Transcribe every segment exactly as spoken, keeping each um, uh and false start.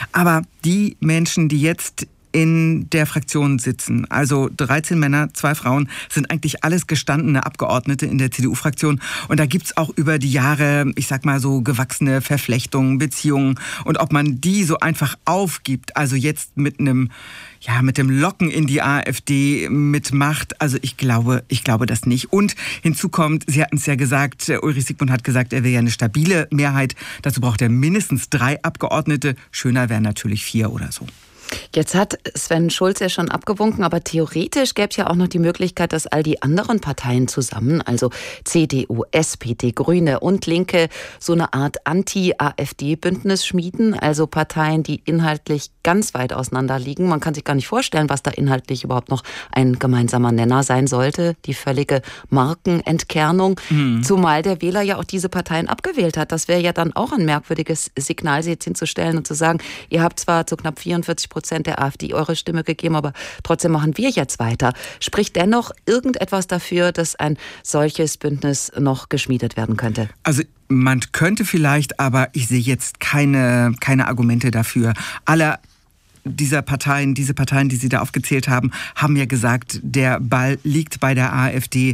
Aber die Menschen, die jetzt in der Fraktion sitzen, also dreizehn Männer, zwei Frauen, sind eigentlich alles gestandene Abgeordnete in der C D U-Fraktion. Und da gibt's auch über die Jahre, ich sag mal so, gewachsene Verflechtungen, Beziehungen. Und ob man die so einfach aufgibt, also jetzt mit einem, ja, mit dem Locken in die AfD mitmacht, also ich glaube, ich glaube das nicht. Und hinzu kommt, Sie hatten es ja gesagt, Ulrich Siegmund hat gesagt, er will ja eine stabile Mehrheit. Dazu braucht er mindestens drei Abgeordnete. Schöner wären natürlich vier oder so. Jetzt hat Sven Schulz ja schon abgewunken, aber theoretisch gäbe es ja auch noch die Möglichkeit, dass all die anderen Parteien zusammen, also C D U, S P D, Grüne und Linke, so eine Art Anti-AfD-Bündnis schmieden, also Parteien, die inhaltlich ganz weit auseinander liegen. Man kann sich gar nicht vorstellen, was da inhaltlich überhaupt noch ein gemeinsamer Nenner sein sollte, die völlige Markenentkernung, mhm. zumal der Wähler ja auch diese Parteien abgewählt hat. Das wäre ja dann auch ein merkwürdiges Signal, sie jetzt hinzustellen und zu sagen, ihr habt zwar zu knapp vierundvierzig Prozent der AfD eure Stimme gegeben, aber trotzdem machen wir jetzt weiter. Spricht dennoch irgendetwas dafür, dass ein solches Bündnis noch geschmiedet werden könnte? Also man könnte vielleicht, aber ich sehe jetzt keine, keine Argumente dafür. Alle dieser Parteien, diese Parteien, die Sie da aufgezählt haben, haben ja gesagt, der Ball liegt bei der AfD.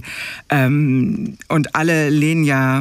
Ähm, und alle lehnen ja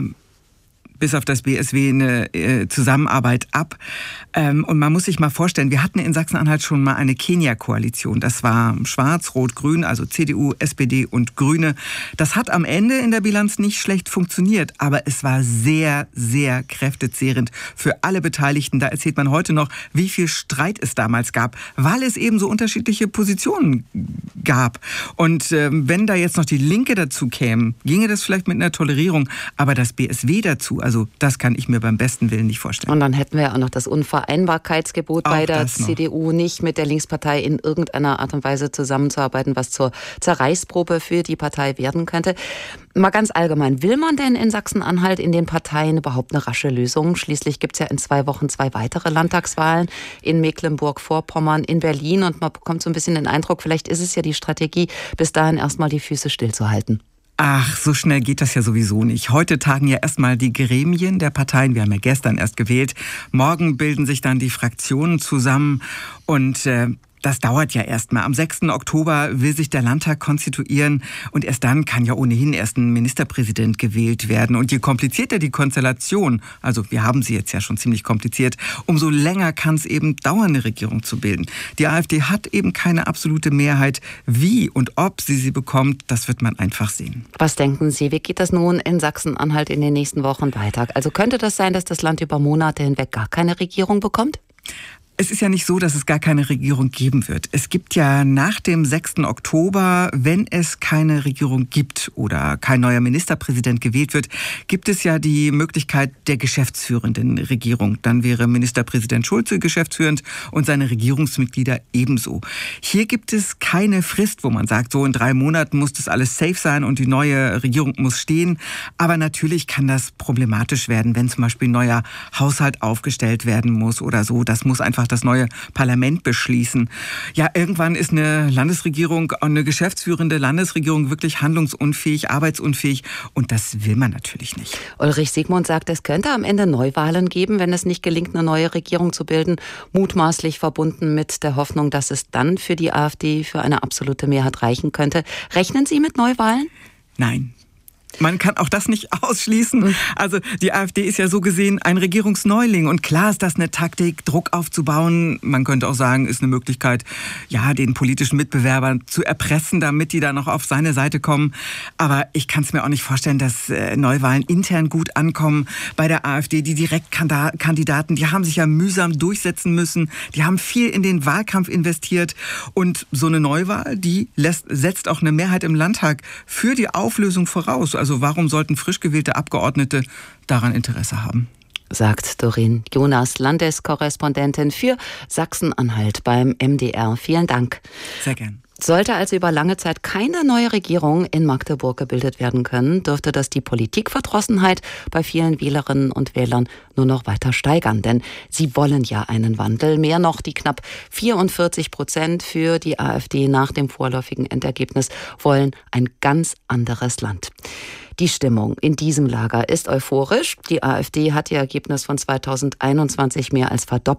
bis auf das B S W eine äh, Zusammenarbeit ab. Ähm, und man muss sich mal vorstellen, wir hatten in Sachsen-Anhalt schon mal eine Kenia-Koalition. Das war Schwarz, Rot, Grün, also C D U, S P D und Grüne. Das hat am Ende in der Bilanz nicht schlecht funktioniert, aber es war sehr, sehr kräftezehrend für alle Beteiligten. Da erzählt man heute noch, wie viel Streit es damals gab, weil es eben so unterschiedliche Positionen gab. Und ähm, wenn da jetzt noch die Linke dazu käme, ginge das vielleicht mit einer Tolerierung, aber das B S W dazu, also das kann ich mir beim besten Willen nicht vorstellen. Und dann hätten wir auch noch das Unvereinbarkeitsgebot auch bei der C D U, nicht mit der Linkspartei in irgendeiner Art und Weise zusammenzuarbeiten, was zur Zerreißprobe für die Partei werden könnte. Mal ganz allgemein, will man denn in Sachsen-Anhalt in den Parteien überhaupt eine rasche Lösung? Schließlich gibt es ja in zwei Wochen zwei weitere Landtagswahlen in Mecklenburg-Vorpommern, in Berlin und man bekommt so ein bisschen den Eindruck, vielleicht ist es ja die Strategie, bis dahin erstmal die Füße stillzuhalten. Ach, so schnell geht das ja sowieso nicht. Heute tagen ja erstmal die Gremien der Parteien. Wir haben ja gestern erst gewählt. Morgen bilden sich dann die Fraktionen zusammen und äh, das dauert ja erstmal. Am sechsten Oktober will sich der Landtag konstituieren und erst dann kann ja ohnehin erst ein Ministerpräsident gewählt werden. Und je komplizierter die Konstellation, also wir haben sie jetzt ja schon ziemlich kompliziert, umso länger kann es eben dauern, eine Regierung zu bilden. Die AfD hat eben keine absolute Mehrheit. Wie und ob sie sie bekommt, das wird man einfach sehen. Was denken Sie, wie geht das nun in Sachsen-Anhalt in den nächsten Wochen weiter? Also könnte das sein, dass das Land über Monate hinweg gar keine Regierung bekommt? Es ist ja nicht so, dass es gar keine Regierung geben wird. Es gibt ja nach dem sechsten Oktober, wenn es keine Regierung gibt oder kein neuer Ministerpräsident gewählt wird, gibt es ja die Möglichkeit der geschäftsführenden Regierung. Dann wäre Ministerpräsident Schulze geschäftsführend und seine Regierungsmitglieder ebenso. Hier gibt es keine Frist, wo man sagt, so in drei Monaten muss das alles safe sein und die neue Regierung muss stehen. Aber natürlich kann das problematisch werden, wenn zum Beispiel ein neuer Haushalt aufgestellt werden muss oder so. Das muss einfach das neue Parlament beschließen. Ja, irgendwann ist eine Landesregierung, eine geschäftsführende Landesregierung wirklich handlungsunfähig, arbeitsunfähig und das will man natürlich nicht. Ulrich Siegmund sagt, es könnte am Ende Neuwahlen geben, wenn es nicht gelingt, eine neue Regierung zu bilden, mutmaßlich verbunden mit der Hoffnung, dass es dann für die AfD für eine absolute Mehrheit reichen könnte. Rechnen Sie mit Neuwahlen? Nein. Man kann auch das nicht ausschließen. Also die AfD ist ja so gesehen ein Regierungsneuling. Und klar ist das eine Taktik, Druck aufzubauen. Man könnte auch sagen, ist eine Möglichkeit, ja, den politischen Mitbewerbern zu erpressen, damit die da noch auf seine Seite kommen. Aber ich kann es mir auch nicht vorstellen, dass äh, Neuwahlen intern gut ankommen bei der AfD. Die Direktkandidaten, die haben sich ja mühsam durchsetzen müssen. Die haben viel in den Wahlkampf investiert. Und so eine Neuwahl, die lässt, setzt auch eine Mehrheit im Landtag für die Auflösung voraus. Also warum sollten frisch gewählte Abgeordnete daran Interesse haben? Sagt Doreen Jonas, Landeskorrespondentin für Sachsen-Anhalt beim M D R. Vielen Dank. Sehr gern. Sollte also über lange Zeit keine neue Regierung in Magdeburg gebildet werden können, dürfte das die Politikverdrossenheit bei vielen Wählerinnen und Wählern nur noch weiter steigern. Denn sie wollen ja einen Wandel. Mehr noch, die knapp vierundvierzig Prozent für die AfD nach dem vorläufigen Endergebnis wollen ein ganz anderes Land. Die Stimmung in diesem Lager ist euphorisch. Die AfD hat ihr Ergebnis von zweitausendeinundzwanzig mehr als verdoppelt.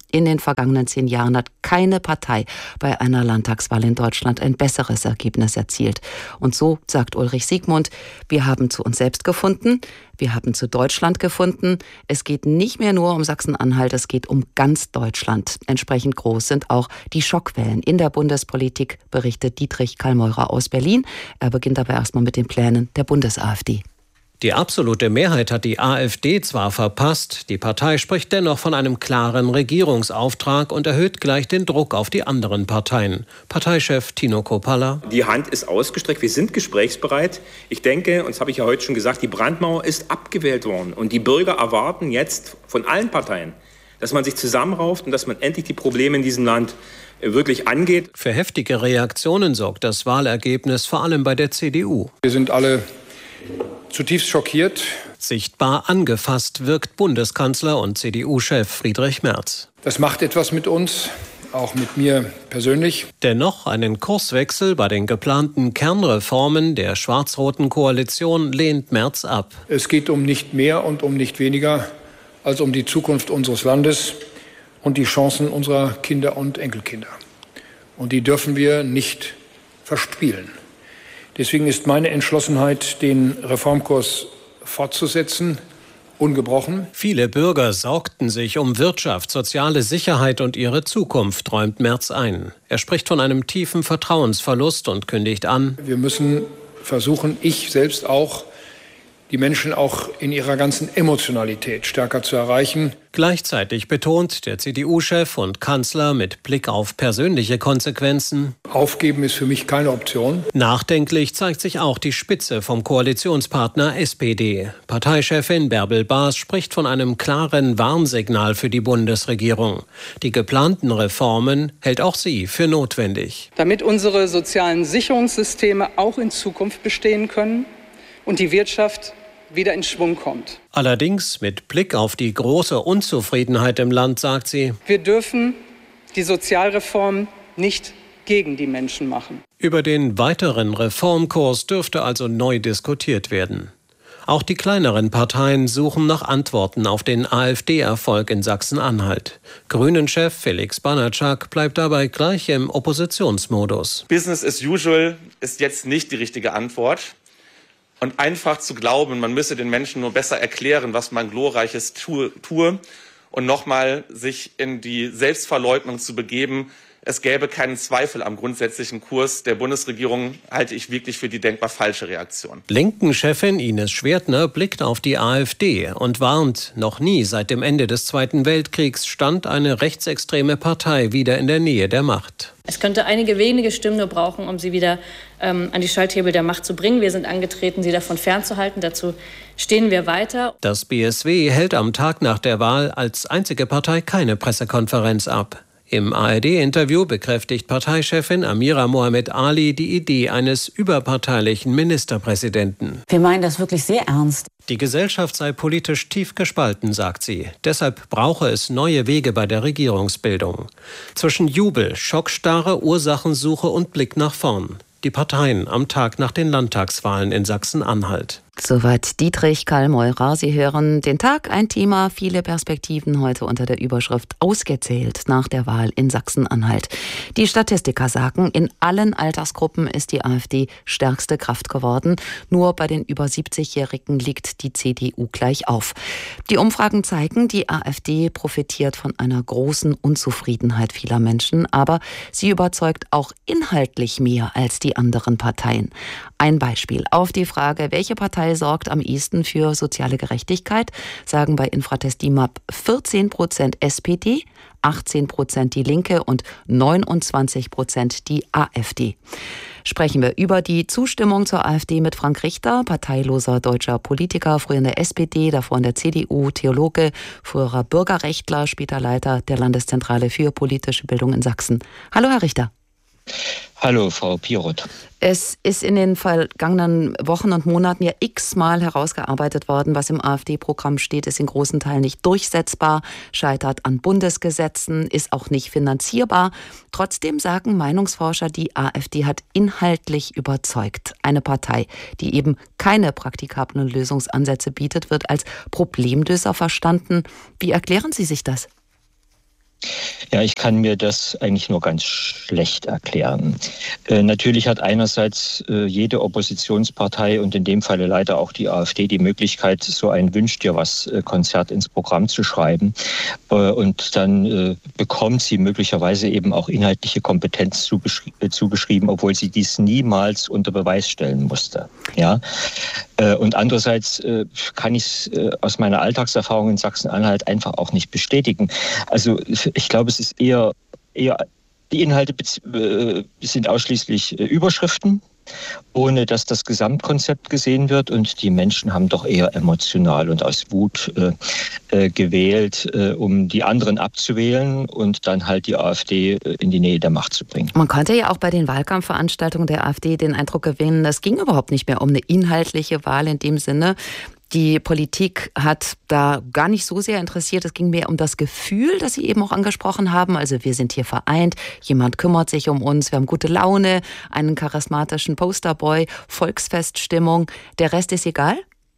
In den vergangenen zehn Jahren hat keine Partei bei einer Landtagswahl in Deutschland ein besseres Ergebnis erzielt. Und so sagt Ulrich Siegmund, wir haben zu uns selbst gefunden, wir haben zu Deutschland gefunden. Es geht nicht mehr nur um Sachsen-Anhalt, es geht um ganz Deutschland. Entsprechend groß sind auch die Schockwellen in der Bundespolitik, berichtet Dietrich Kallmeurer aus Berlin. Er beginnt aber erstmal mit den Plänen der Bundes-AfD. Die absolute Mehrheit hat die AfD zwar verpasst, die Partei spricht dennoch von einem klaren Regierungsauftrag und erhöht gleich den Druck auf die anderen Parteien. Parteichef Tino Kropalla. Die Hand ist ausgestreckt, wir sind gesprächsbereit. Ich denke, und das habe ich ja heute schon gesagt, die Brandmauer ist abgewählt worden. Und die Bürger erwarten jetzt von allen Parteien, dass man sich zusammenrauft und dass man endlich die Probleme in diesem Land wirklich angeht. Für heftige Reaktionen sorgt das Wahlergebnis vor allem bei der C D U. Wir sind alle zutiefst schockiert. Sichtbar angefasst wirkt Bundeskanzler und C D U-Chef Friedrich Merz. Das macht etwas mit uns, auch mit mir persönlich. Dennoch einen Kurswechsel bei den geplanten Kernreformen der schwarz-roten Koalition lehnt Merz ab. Es geht um nicht mehr und um nicht weniger als um die Zukunft unseres Landes und die Chancen unserer Kinder und Enkelkinder. Und die dürfen wir nicht verspielen. Deswegen ist meine Entschlossenheit, den Reformkurs fortzusetzen, ungebrochen. Viele Bürger sorgten sich um Wirtschaft, soziale Sicherheit und ihre Zukunft, räumt Merz ein. Er spricht von einem tiefen Vertrauensverlust und kündigt an: Wir müssen versuchen, ich selbst auch, die Menschen auch in ihrer ganzen Emotionalität stärker zu erreichen. Gleichzeitig betont der C D U-Chef und Kanzler mit Blick auf persönliche Konsequenzen: Aufgeben ist für mich keine Option. Nachdenklich zeigt sich auch die Spitze vom Koalitionspartner S P D. Parteichefin Bärbel Baas spricht von einem klaren Warnsignal für die Bundesregierung. Die geplanten Reformen hält auch sie für notwendig. Damit unsere sozialen Sicherungssysteme auch in Zukunft bestehen können und die Wirtschaft wieder in Schwung kommt. Allerdings mit Blick auf die große Unzufriedenheit im Land sagt sie: Wir dürfen die Sozialreform nicht gegen die Menschen machen. Über den weiteren Reformkurs dürfte also neu diskutiert werden. Auch die kleineren Parteien suchen nach Antworten auf den AfD-Erfolg in Sachsen-Anhalt. Grünen-Chef Felix Banatschak bleibt dabei gleich im Oppositionsmodus. Business as usual ist jetzt nicht die richtige Antwort. Und einfach zu glauben, man müsse den Menschen nur besser erklären, was man Glorreiches tue, tue und nochmal sich in die Selbstverleugnung zu begeben, es gäbe keinen Zweifel am grundsätzlichen Kurs der Bundesregierung, halte ich wirklich für die denkbar falsche Reaktion. Linken-Chefin Ines Schwertner blickt auf die AfD und warnt: Noch nie seit dem Ende des Zweiten Weltkriegs stand eine rechtsextreme Partei wieder in der Nähe der Macht. Es könnte einige wenige Stimmen nur brauchen, um sie wieder ähm, an die Schalthebel der Macht zu bringen. Wir sind angetreten, sie davon fernzuhalten. Dazu stehen wir weiter. Das B S W hält am Tag nach der Wahl als einzige Partei keine Pressekonferenz ab. Im A R D-Interview bekräftigt Parteichefin Amira Mohamed Ali die Idee eines überparteilichen Ministerpräsidenten. Wir meinen das wirklich sehr ernst. Die Gesellschaft sei politisch tief gespalten, sagt sie. Deshalb brauche es neue Wege bei der Regierungsbildung. Zwischen Jubel, Schockstarre, Ursachensuche und Blick nach vorn. Die Parteien am Tag nach den Landtagswahlen in Sachsen-Anhalt. Soweit Dietrich Kallmeurer. Sie hören den Tag, ein Thema, viele Perspektiven, heute unter der Überschrift Ausgezählt nach der Wahl in Sachsen-Anhalt. Die Statistiker sagen, in allen Altersgruppen ist die AfD stärkste Kraft geworden. Nur bei den über siebzigjährigen liegt die C D U gleich auf. Die Umfragen zeigen, die AfD profitiert von einer großen Unzufriedenheit vieler Menschen, aber sie überzeugt auch inhaltlich mehr als die anderen Parteien. Ein Beispiel: Auf die Frage, welche Partei sorgt am ehesten für soziale Gerechtigkeit, sagen bei Infratest D I M A P vierzehn Prozent S P D, achtzehn Prozent die Linke und neunundzwanzig Prozent die AfD. Sprechen wir über die Zustimmung zur AfD mit Frank Richter, parteiloser deutscher Politiker, früher in der S P D, davor in der C D U, Theologe, früherer Bürgerrechtler, später Leiter der Landeszentrale für politische Bildung in Sachsen. Hallo, Herr Richter. Hallo, Frau Piroth. Es ist in den vergangenen Wochen und Monaten ja x-mal herausgearbeitet worden, was im AfD-Programm steht, ist in großen Teilen nicht durchsetzbar, scheitert an Bundesgesetzen, ist auch nicht finanzierbar. Trotzdem sagen Meinungsforscher, die AfD hat inhaltlich überzeugt. Eine Partei, die eben keine praktikablen Lösungsansätze bietet, wird als Problemlöser verstanden. Wie erklären Sie sich das? Ja, ich kann mir das eigentlich nur ganz schlecht erklären. Äh, natürlich hat einerseits äh, jede Oppositionspartei und in dem Falle leider auch die AfD die Möglichkeit, so ein Wünsch dir was äh, Konzert ins Programm zu schreiben. Äh, und dann äh, bekommt sie möglicherweise eben auch inhaltliche Kompetenz zugeschri- äh, zugeschrieben, obwohl sie dies niemals unter Beweis stellen musste. Ja? Äh, und andererseits äh, kann ich es äh, aus meiner Alltagserfahrung in Sachsen-Anhalt einfach auch nicht bestätigen. Also ich glaube, es ist eher, eher die Inhalte äh, sind ausschließlich äh, Überschriften, ohne dass das Gesamtkonzept gesehen wird. Und die Menschen haben doch eher emotional und aus Wut äh, äh, gewählt, äh, um die anderen abzuwählen und dann halt die AfD äh, in die Nähe der Macht zu bringen. Man konnte ja auch bei den Wahlkampfveranstaltungen der AfD den Eindruck gewinnen, es ging überhaupt nicht mehr um eine inhaltliche Wahl in dem Sinne. Die Politik hat da gar nicht so sehr interessiert. Es ging mehr um das Gefühl, das Sie eben auch angesprochen haben. Also wir sind hier vereint, jemand kümmert sich um uns, wir haben gute Laune, einen charismatischen Posterboy, Volksfeststimmung. Der Rest ist egal?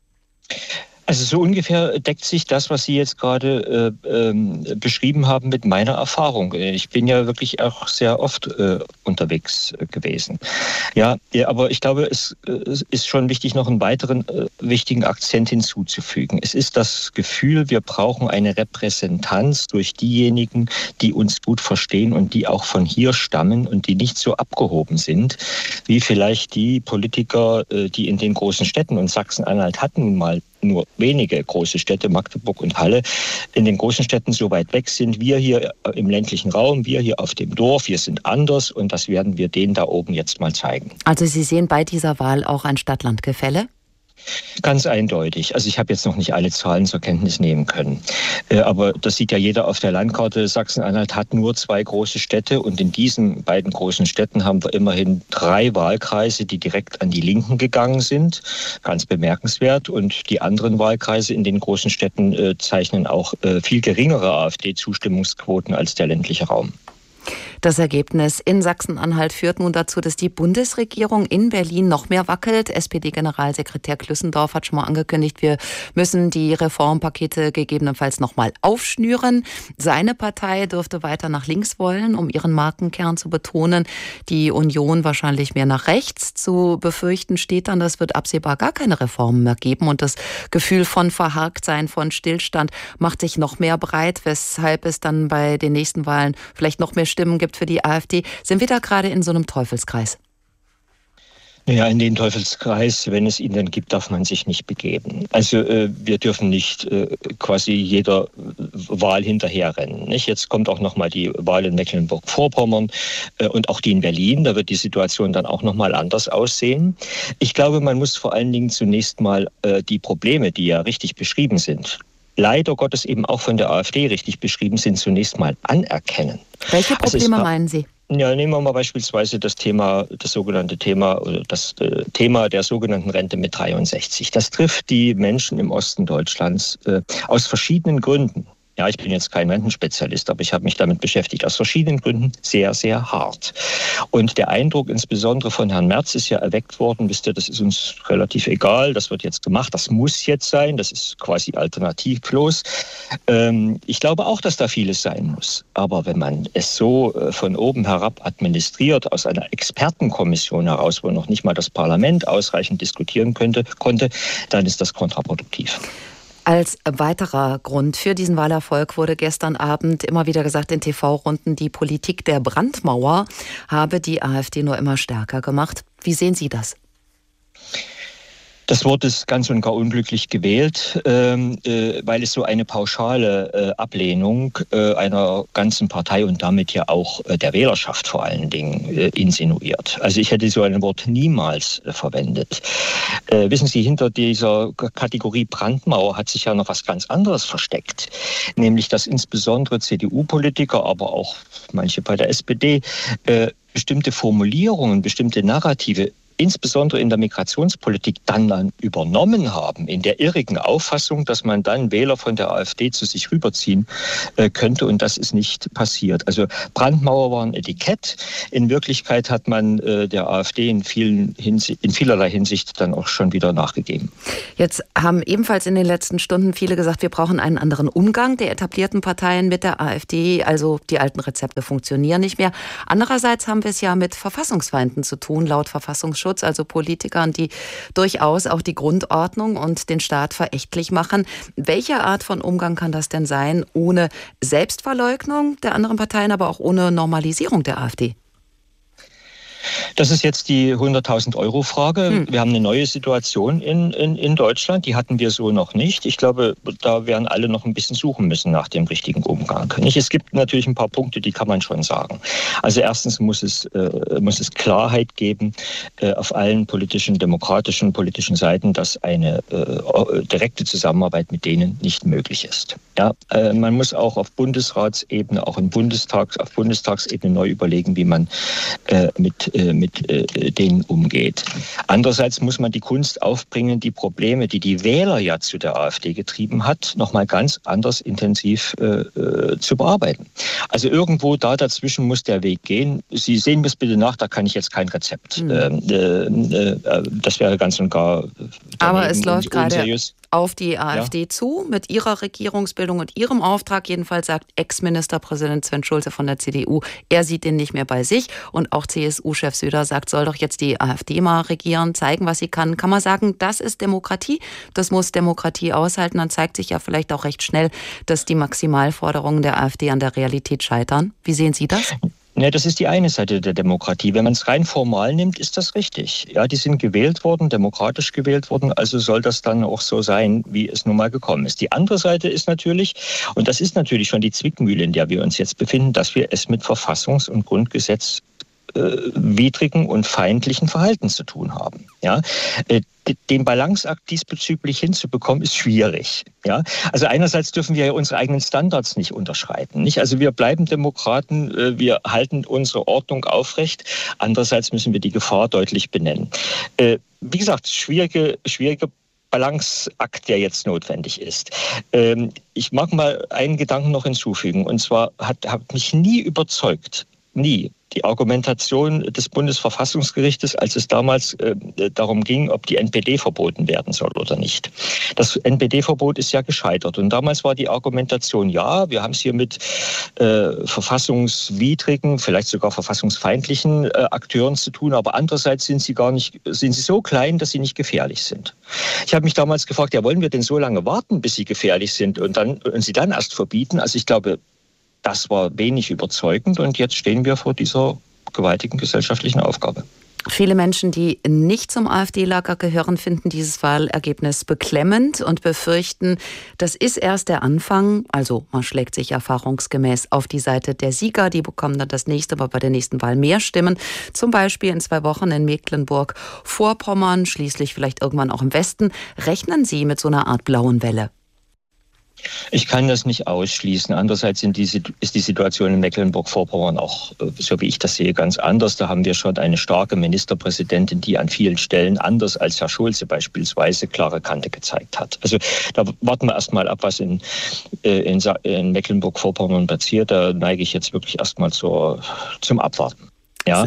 Also so ungefähr deckt sich das, was Sie jetzt gerade äh, ähm, beschrieben haben, mit meiner Erfahrung. Ich bin ja wirklich auch sehr oft äh, unterwegs äh, gewesen. Ja, ja, aber ich glaube, es, äh, es ist schon wichtig, noch einen weiteren äh, wichtigen Akzent hinzuzufügen. Es ist das Gefühl, wir brauchen eine Repräsentanz durch diejenigen, die uns gut verstehen und die auch von hier stammen und die nicht so abgehoben sind, wie vielleicht die Politiker, äh, die in den großen Städten, und Sachsen-Anhalt hatten nun mal nur wenige große Städte, Magdeburg und Halle, in den großen Städten so weit weg sind. Wir hier im ländlichen Raum, wir hier auf dem Dorf, wir sind anders und das werden wir denen da oben jetzt mal zeigen. Also Sie sehen bei dieser Wahl auch ein Stadt-Land-Gefälle? Ganz eindeutig. Also ich habe jetzt noch nicht alle Zahlen zur Kenntnis nehmen können. Äh, aber das sieht ja jeder auf der Landkarte. Sachsen-Anhalt hat nur zwei große Städte und in diesen beiden großen Städten haben wir immerhin drei Wahlkreise, die direkt an die Linken gegangen sind. Ganz bemerkenswert. Und die anderen Wahlkreise in den großen Städten äh, zeichnen auch äh, viel geringere AfD-Zustimmungsquoten als der ländliche Raum. Das Ergebnis in Sachsen-Anhalt führt nun dazu, dass die Bundesregierung in Berlin noch mehr wackelt. S P D-Generalsekretär Klüssendorf hat schon mal angekündigt, wir müssen die Reformpakete gegebenenfalls noch mal aufschnüren. Seine Partei dürfte weiter nach links wollen, um ihren Markenkern zu betonen. Die Union wahrscheinlich mehr nach rechts. Zu befürchten steht dann, es wird absehbar gar keine Reformen mehr geben. Und das Gefühl von Verharktsein, von Stillstand macht sich noch mehr breit, weshalb es dann bei den nächsten Wahlen vielleicht noch mehr Stimmen gibt für die AfD. Sind wir da gerade in so einem Teufelskreis? Ja, in den Teufelskreis, wenn es ihn denn gibt, darf man sich nicht begeben. Also äh, wir dürfen nicht äh, quasi jeder Wahl hinterherrennen. Nicht? Jetzt kommt auch noch mal die Wahl in Mecklenburg-Vorpommern äh, und auch die in Berlin. Da wird die Situation dann auch noch mal anders aussehen. Ich glaube, man muss vor allen Dingen zunächst mal äh, die Probleme, die ja richtig beschrieben sind, leider Gottes eben auch von der AfD richtig beschrieben sind, zunächst mal anerkennen. Welche Probleme also meinen Sie? Ja, nehmen wir mal beispielsweise das Thema, das sogenannte Thema, oder das äh, Thema der sogenannten Rente mit dreiundsechzig. Das trifft die Menschen im Osten Deutschlands äh, aus verschiedenen Gründen. Ja, ich bin jetzt kein Rentenspezialist, aber ich habe mich damit beschäftigt, aus verschiedenen Gründen sehr, sehr hart. Und der Eindruck insbesondere von Herrn Merz ist ja erweckt worden, wisst ihr, das ist uns relativ egal, das wird jetzt gemacht, das muss jetzt sein, das ist quasi alternativlos. Ähm, ich glaube auch, dass da vieles sein muss. Aber wenn man es so äh, von oben herab administriert, aus einer Expertenkommission heraus, wo noch nicht mal das Parlament ausreichend diskutieren könnte, konnte, dann ist das kontraproduktiv. Als weiterer Grund für diesen Wahlerfolg wurde gestern Abend immer wieder gesagt in T V-Runden, die Politik der Brandmauer habe die AfD nur immer stärker gemacht. Wie sehen Sie das? Das Wort ist ganz und gar unglücklich gewählt, ähm, äh, weil es so eine pauschale äh, Ablehnung äh, einer ganzen Partei und damit ja auch äh, der Wählerschaft vor allen Dingen äh, insinuiert. Also ich hätte so ein Wort niemals äh, verwendet. Äh, wissen Sie, hinter dieser Kategorie Brandmauer hat sich ja noch was ganz anderes versteckt. Nämlich, dass insbesondere C D U-Politiker, aber auch manche bei der S P D, äh, bestimmte Formulierungen, bestimmte Narrative insbesondere in der Migrationspolitik dann, dann übernommen haben, in der irrigen Auffassung, dass man dann Wähler von der AfD zu sich rüberziehen äh, könnte, und das ist nicht passiert. Also Brandmauer war ein Etikett. In Wirklichkeit hat man äh, der AfD in, vielen Hinsi- in vielerlei Hinsicht dann auch schon wieder nachgegeben. Jetzt haben ebenfalls in den letzten Stunden viele gesagt, wir brauchen einen anderen Umgang der etablierten Parteien mit der AfD. Also die alten Rezepte funktionieren nicht mehr. Andererseits haben wir es ja mit Verfassungsfeinden zu tun, laut Verfassungsschutz, also Politikern, die durchaus auch die Grundordnung und den Staat verächtlich machen. Welche Art von Umgang kann das denn sein, ohne Selbstverleugnung der anderen Parteien, aber auch ohne Normalisierung der AfD? Das ist jetzt die hunderttausend-Euro-Frage. Hm. Wir haben eine neue Situation in, in, in Deutschland, die hatten wir so noch nicht. Ich glaube, da werden alle noch ein bisschen suchen müssen nach dem richtigen Umgang. Nicht? Es gibt natürlich ein paar Punkte, die kann man schon sagen. Also erstens muss es, äh, muss es Klarheit geben äh, auf allen politischen, demokratischen, politischen Seiten, dass eine äh, direkte Zusammenarbeit mit denen nicht möglich ist. Ja, äh, man muss auch auf Bundesratsebene, auch im Bundestag, auf Bundestagsebene neu überlegen, wie man äh, mit mit äh, denen umgeht. Andererseits muss man die Kunst aufbringen, die Probleme, die die Wähler ja zu der AfD getrieben hat, nochmal ganz anders intensiv äh, äh, zu bearbeiten. Also irgendwo da dazwischen muss der Weg gehen. Sie sehen mir es bitte nach, da kann ich jetzt kein Rezept. Mhm. Äh, äh, das wäre ganz und gar Aber es läuft gerade unseriös. Auf die AfD ja. zu, mit ihrer Regierungsbildung und ihrem Auftrag. Jedenfalls sagt Ex-Ministerpräsident Sven Schulze von der C D U, er sieht den nicht mehr bei sich. Und auch C S U-Chef Söder sagt, soll doch jetzt die AfD mal regieren, zeigen, was sie kann. Kann man sagen, das ist Demokratie? Das muss Demokratie aushalten. Dann zeigt sich ja vielleicht auch recht schnell, dass die Maximalforderungen der AfD an der Realität scheitern. Wie sehen Sie das? Ja, das ist die eine Seite der Demokratie. Wenn man es rein formal nimmt, ist das richtig. Ja, die sind gewählt worden, demokratisch gewählt worden, also soll das dann auch so sein, wie es nun mal gekommen ist. Die andere Seite ist natürlich, und das ist natürlich schon die Zwickmühle, in der wir uns jetzt befinden, dass wir es mit Verfassungs- und Grundgesetz widrigen und feindlichen Verhalten zu tun haben. Ja, den Balanceakt diesbezüglich hinzubekommen, ist schwierig. Ja, also einerseits dürfen wir ja unsere eigenen Standards nicht unterschreiten. Nicht? Also wir bleiben Demokraten, wir halten unsere Ordnung aufrecht. Andererseits müssen wir die Gefahr deutlich benennen. Wie gesagt, schwierige, schwierige Balanceakt, der jetzt notwendig ist. Ich mag mal einen Gedanken noch hinzufügen. Und zwar hat, hat mich nie überzeugt, nie, die Argumentation des Bundesverfassungsgerichtes, als es damals äh, darum ging, ob die N P D verboten werden soll oder nicht. Das N P D-Verbot ist ja gescheitert. Und damals war die Argumentation, ja, wir haben es hier mit äh, verfassungswidrigen, vielleicht sogar verfassungsfeindlichen äh, Akteuren zu tun, aber andererseits sind sie gar nicht, sind sie so klein, dass sie nicht gefährlich sind. Ich habe mich damals gefragt, ja, wollen wir denn so lange warten, bis sie gefährlich sind und dann und sie dann erst verbieten? Also ich glaube, das war wenig überzeugend und jetzt stehen wir vor dieser gewaltigen gesellschaftlichen Aufgabe. Viele Menschen, die nicht zum AfD-Lager gehören, finden dieses Wahlergebnis beklemmend und befürchten, das ist erst der Anfang. Also man schlägt sich erfahrungsgemäß auf die Seite der Sieger. Die bekommen dann das nächste Mal bei der nächsten Wahl mehr Stimmen. Zum Beispiel in zwei Wochen in Mecklenburg-Vorpommern, schließlich vielleicht irgendwann auch im Westen. Rechnen Sie mit so einer Art blauen Welle? Ich kann das nicht ausschließen. Andererseits sind die, ist die Situation in Mecklenburg-Vorpommern auch, so wie ich das sehe, ganz anders. Da haben wir schon eine starke Ministerpräsidentin, die an vielen Stellen, anders als Herr Schulze beispielsweise, klare Kante gezeigt hat. Also da warten wir erst mal ab, was in, in, in Mecklenburg-Vorpommern passiert. Da neige ich jetzt wirklich erst mal zur, zum Abwarten. Ja.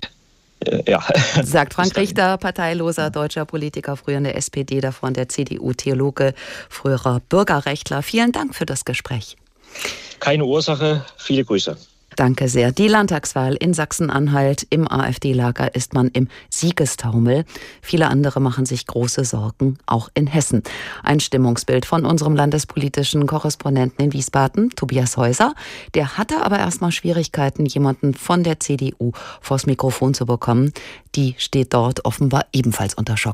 Ja. Sagt Frank Richter, parteiloser deutscher Politiker, früher in der S P D, davor in der C D U, Theologe, früherer Bürgerrechtler. Vielen Dank für das Gespräch. Keine Ursache, viele Grüße. Danke sehr. Die Landtagswahl in Sachsen-Anhalt im AfD-Lager ist man im Siegestaumel. Viele andere machen sich große Sorgen, auch in Hessen. Ein Stimmungsbild von unserem landespolitischen Korrespondenten in Wiesbaden, Tobias Häuser. Der hatte aber erstmal Schwierigkeiten, jemanden von der C D U vors Mikrofon zu bekommen. Die steht dort offenbar ebenfalls unter Schock.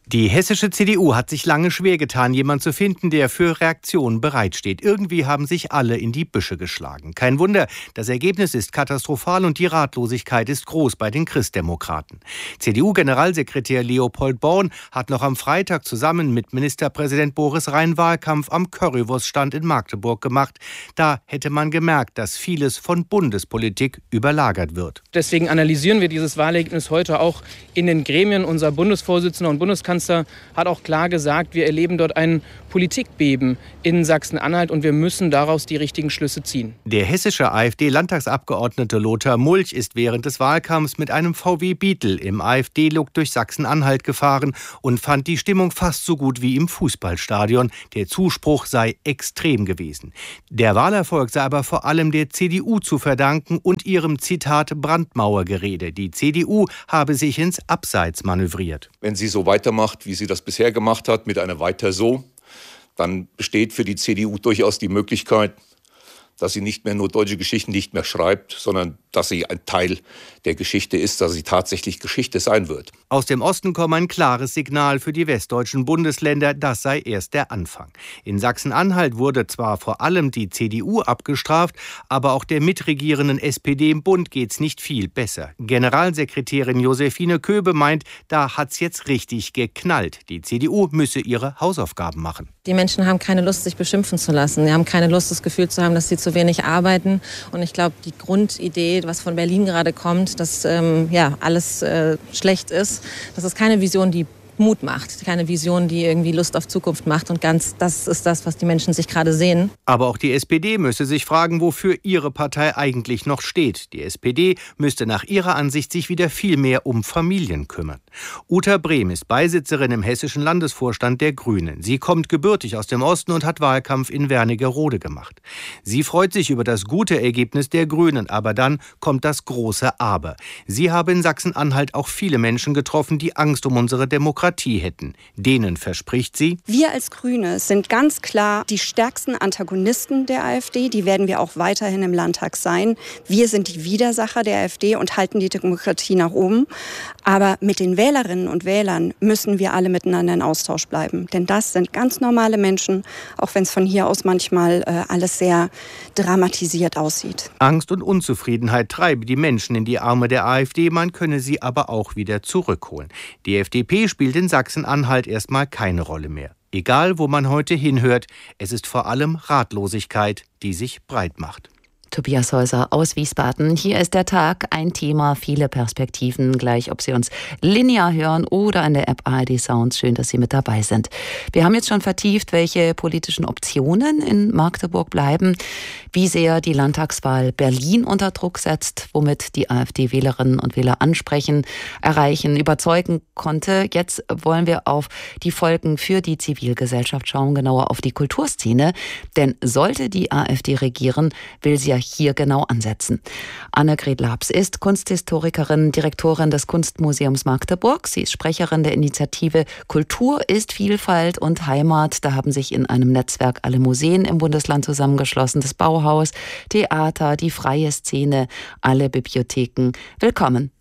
Die hessische C D U hat sich lange schwer getan, jemanden zu finden, der für Reaktionen bereitsteht. Irgendwie haben sich alle in die Büsche geschlagen. Kein Wunder, das Ergebnis ist katastrophal und die Ratlosigkeit ist groß bei den Christdemokraten. C D U-Generalsekretär Leopold Born hat noch am Freitag zusammen mit Ministerpräsident Boris Rhein Wahlkampf am Currywurststand in Magdeburg gemacht. Da hätte man gemerkt, dass vieles von Bundespolitik überlagert wird. Deswegen analysieren wir dieses Wahlergebnis heute auch in den Gremien. Unser Bundesvorsitzender und Bundeskanzler hat auch klar gesagt, wir erleben dort ein Politikbeben in Sachsen-Anhalt und wir müssen daraus die richtigen Schlüsse ziehen. Der hessische AfD-Landtagsabgeordnete Lothar Mulch ist während des Wahlkampfs mit einem V W Beetle im AfD-Look durch Sachsen-Anhalt gefahren und fand die Stimmung fast so gut wie im Fußballstadion. Der Zuspruch sei extrem gewesen. Der Wahlerfolg sei aber vor allem der C D U zu verdanken und ihrem, Zitat, Brandmauergerede. Die C D U habe sich ins Abseits manövriert. Wenn sie so weitermacht, wie sie das bisher gemacht hat, mit einer Weiter so, dann besteht für die C D U durchaus die Möglichkeit, dass sie nicht mehr nur deutsche Geschichten nicht mehr schreibt, sondern dass sie ein Teil der Geschichte ist, dass sie tatsächlich Geschichte sein wird. Aus dem Osten komme ein klares Signal für die westdeutschen Bundesländer, das sei erst der Anfang. In Sachsen-Anhalt wurde zwar vor allem die C D U abgestraft, aber auch der mitregierenden S P D im Bund geht's nicht viel besser. Generalsekretärin Josephine Köbe meint, da hat's jetzt richtig geknallt. Die C D U müsse ihre Hausaufgaben machen. Die Menschen haben keine Lust, sich beschimpfen zu lassen. Sie haben keine Lust, das Gefühl zu haben, dass sie zu wenig arbeiten. Und ich glaube, die Grundidee, was von Berlin gerade kommt, dass ähm, ja, alles äh, schlecht ist, das ist keine Vision, die Mut macht, keine Vision, die irgendwie Lust auf Zukunft macht. Und ganz das ist das, was die Menschen sich gerade sehen. Aber auch die S P D müsse sich fragen, wofür ihre Partei eigentlich noch steht. Die S P D müsste nach ihrer Ansicht sich wieder viel mehr um Familien kümmern. Uta Brehm ist Beisitzerin im hessischen Landesvorstand der Grünen. Sie kommt gebürtig aus dem Osten und hat Wahlkampf in Wernigerode gemacht. Sie freut sich über das gute Ergebnis der Grünen, aber dann kommt das große Aber. Sie habe in Sachsen-Anhalt auch viele Menschen getroffen, die Angst um unsere Demokratie hätten. Denen verspricht sie: Wir als Grüne sind ganz klar die stärksten Antagonisten der AfD. Die werden wir auch weiterhin im Landtag sein. Wir sind die Widersacher der AfD und halten die Demokratie nach oben. Aber mit den Wählerinnen und Wählern müssen wir alle miteinander in Austausch bleiben. Denn das sind ganz normale Menschen, auch wenn es von hier aus manchmal äh, alles sehr dramatisiert aussieht. Angst und Unzufriedenheit treibe die Menschen in die Arme der AfD. Man könne sie aber auch wieder zurückholen. Die F D P spielt in Sachsen-Anhalt erstmal keine Rolle mehr. Egal, wo man heute hinhört, es ist vor allem Ratlosigkeit, die sich breit macht. Tobias Häuser aus Wiesbaden. Hier ist der Tag, ein Thema, viele Perspektiven, gleich ob Sie uns linear hören oder in der App A R D Sounds. Schön, dass Sie mit dabei sind. Wir haben jetzt schon vertieft, welche politischen Optionen in Magdeburg bleiben, wie sehr die Landtagswahl Berlin unter Druck setzt, womit die AfD-Wählerinnen und Wähler ansprechen, erreichen, überzeugen konnte. Jetzt wollen wir auf die Folgen für die Zivilgesellschaft schauen, genauer auf die Kulturszene. Denn sollte die AfD regieren, will sie ja hier genau ansetzen. Annegret Labs ist Kunsthistorikerin, Direktorin des Kunstmuseums Magdeburg. Sie ist Sprecherin der Initiative Kultur ist Vielfalt und Heimat. Da haben sich in einem Netzwerk alle Museen im Bundesland zusammengeschlossen. Das Bauhaus, Theater, die freie Szene, alle Bibliotheken. Willkommen.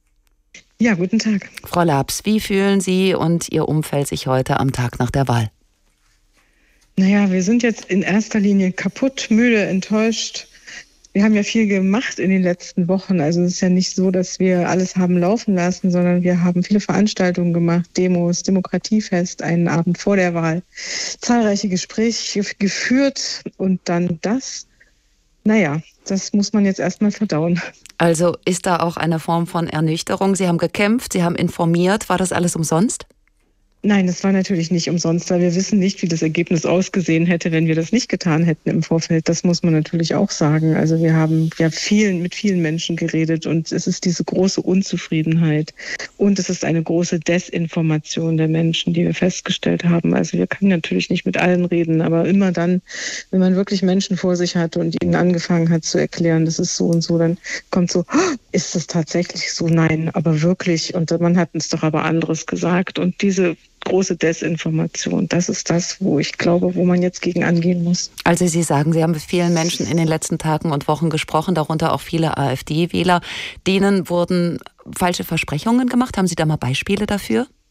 Ja, guten Tag. Frau Labs, wie fühlen Sie und Ihr Umfeld sich heute am Tag nach der Wahl? Naja, wir sind jetzt in erster Linie kaputt, müde, enttäuscht. Wir haben ja viel gemacht in den letzten Wochen. Also es ist ja nicht so, dass wir alles haben laufen lassen, sondern wir haben viele Veranstaltungen gemacht, Demos, Demokratiefest, einen Abend vor der Wahl, zahlreiche Gespräche geführt und dann das. Naja, das muss man jetzt erstmal verdauen. Also ist da auch eine Form von Ernüchterung? Sie haben gekämpft, Sie haben informiert. War das alles umsonst? Nein, das war natürlich nicht umsonst, weil wir wissen nicht, wie das Ergebnis ausgesehen hätte, wenn wir das nicht getan hätten im Vorfeld. Das muss man natürlich auch sagen. Also wir haben ja vielen, mit vielen Menschen geredet und es ist diese große Unzufriedenheit und es ist eine große Desinformation der Menschen, die wir festgestellt haben. Also wir können natürlich nicht mit allen reden, aber immer dann, wenn man wirklich Menschen vor sich hat und ihnen angefangen hat zu erklären, das ist so und so, dann kommt so, ist das tatsächlich so? Nein, aber wirklich. Und man hat uns doch aber anderes gesagt. Und diese große Desinformation, das ist das, wo ich glaube, wo man jetzt gegen angehen muss. Also Sie sagen, Sie haben mit vielen Menschen in den letzten Tagen und Wochen gesprochen, darunter auch viele AfD-Wähler. Denen wurden falsche Versprechungen gemacht. Haben Sie da mal Beispiele dafür?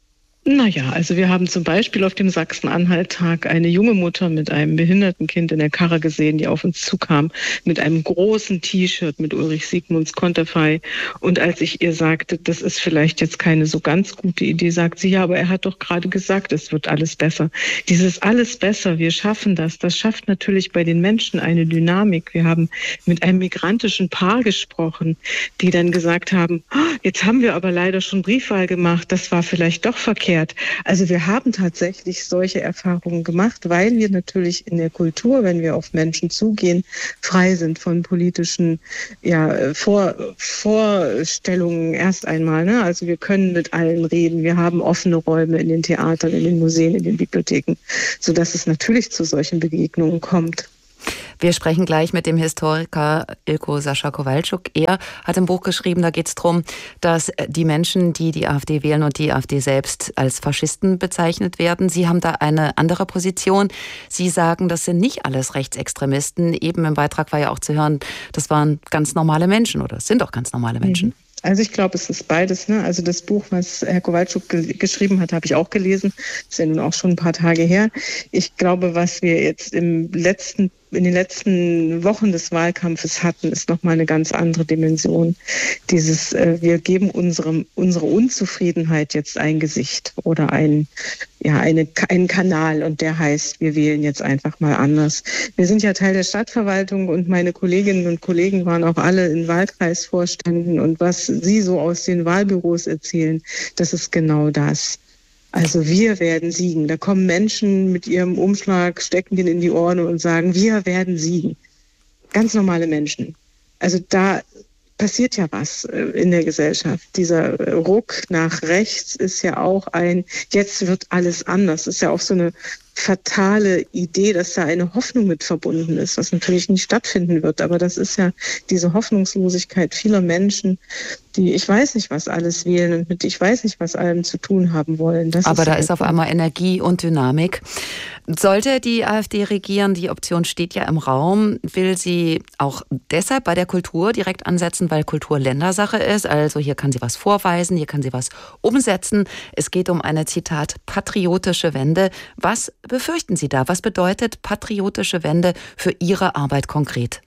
Naja, also wir haben zum Beispiel auf dem Sachsen-Anhalt-Tag eine junge Mutter mit einem behinderten Kind in der Karre gesehen, die auf uns zukam mit einem großen T-Shirt mit Ulrich Siegmunds Konterfei. Und als ich ihr sagte, das ist vielleicht jetzt keine so ganz gute Idee, sagt sie, ja, aber er hat doch gerade gesagt, es wird alles besser. Dieses alles besser, wir schaffen das, das schafft natürlich bei den Menschen eine Dynamik. Wir haben mit einem migrantischen Paar gesprochen, die dann gesagt haben, oh, jetzt haben wir aber leider schon Briefwahl gemacht, das war vielleicht doch verkehrt. Also wir haben tatsächlich solche Erfahrungen gemacht, weil wir natürlich in der Kultur, wenn wir auf Menschen zugehen, frei sind von politischen ja, Vor, Vorstellungen erst einmal. Ne? Also wir können mit allen reden. Wir haben offene Räume in den Theatern, in den Museen, in den Bibliotheken, sodass es natürlich zu solchen Begegnungen kommt. Wir sprechen gleich mit dem Historiker Ilko Sascha Kowalczuk. Er hat ein Buch geschrieben, da geht es darum, dass die Menschen, die die AfD wählen und die AfD selbst als Faschisten bezeichnet werden. Sie haben da eine andere Position. Sie sagen, das sind nicht alles Rechtsextremisten. Eben im Beitrag war ja auch zu hören, das waren ganz normale Menschen oder sind auch ganz normale Menschen. Mhm. Also ich glaube, es ist beides. Ne? Also das Buch, was Herr Kowalczuk ge- geschrieben hat, habe ich auch gelesen. Das ist ja nun auch schon ein paar Tage her. Ich glaube, was wir jetzt im letzten in den letzten Wochen des Wahlkampfes hatten, ist nochmal eine ganz andere Dimension. Dieses, äh, wir geben unserem, unsere Unzufriedenheit jetzt ein Gesicht oder ein, ja, eine, einen Kanal und der heißt, wir wählen jetzt einfach mal anders. Wir sind ja Teil der Stadtverwaltung und meine Kolleginnen und Kollegen waren auch alle in Wahlkreisvorständen und was sie so aus den Wahlbüros erzählen, das ist genau das. Also wir werden siegen. Da kommen Menschen mit ihrem Umschlag, stecken den in die Ohren und sagen, wir werden siegen. Ganz normale Menschen. Also da passiert ja was in der Gesellschaft. Dieser Ruck nach rechts ist ja auch ein, jetzt wird alles anders. Das ist ja auch so eine fatale Idee, dass da eine Hoffnung mit verbunden ist, was natürlich nicht stattfinden wird. Aber das ist ja diese Hoffnungslosigkeit vieler Menschen, die ich weiß nicht, was alles wählen und mit ich weiß nicht, was allem zu tun haben wollen. Das Aber ist da halt ist auf einmal Energie und Dynamik. Sollte die AfD regieren, die Option steht ja im Raum, will sie auch deshalb bei der Kultur direkt ansetzen, weil Kultur Ländersache ist. Also hier kann sie was vorweisen, hier kann sie was umsetzen. Es geht um eine, Zitat, patriotische Wende. Was befürchten Sie da? Was bedeutet patriotische Wende für Ihre Arbeit konkret?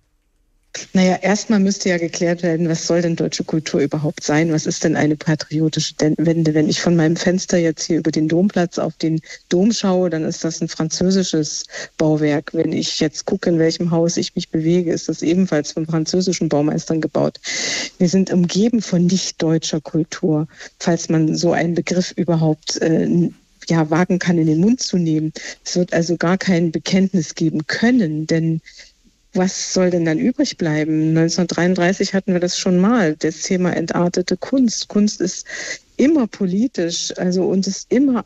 Naja, erstmal müsste ja geklärt werden, was soll denn deutsche Kultur überhaupt sein? Was ist denn eine patriotische Wende? Wenn ich von meinem Fenster jetzt hier über den Domplatz auf den Dom schaue, dann ist das ein französisches Bauwerk. Wenn ich jetzt gucke, in welchem Haus ich mich bewege, ist das ebenfalls von französischen Baumeistern gebaut. Wir sind umgeben von nicht deutscher Kultur, falls man so einen Begriff überhaupt äh, ja, wagen kann, in den Mund zu nehmen. Es wird also gar kein Bekenntnis geben können, denn was soll denn dann übrig bleiben? neunzehnhundertdreiunddreißig hatten wir das schon mal, das Thema entartete Kunst. Kunst ist immer politisch, also und ist immer,